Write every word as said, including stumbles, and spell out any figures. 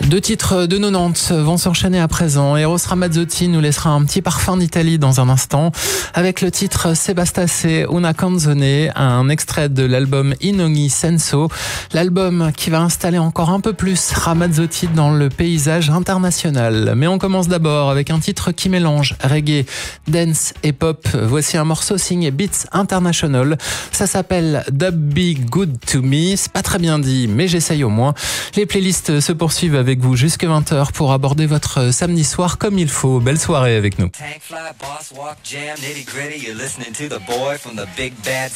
Deux titres de quatre-vingt-dix vont s'enchaîner à présent. Eros Ramazzotti nous laissera un petit parfum d'Italie dans un instant avec le titre Sebastace Una Canzone, un extrait de l'album In Ogni Senso, l'album qui va installer encore un peu plus Ramazzotti dans le paysage international. Mais on commence d'abord avec un titre qui mélange reggae, dance et pop. Voici un morceau signé Beats International. Ça s'appelle Dub Be Good To Me. C'est pas très bien dit, mais j'essaye au moins. Les playlists se poursuivent avec vous jusqu'à vingt heures pour aborder votre samedi soir comme il faut. Belle soirée avec nous. Tank fly, boss walk, jam, nitty gritty. You're listening to the boy from the big bad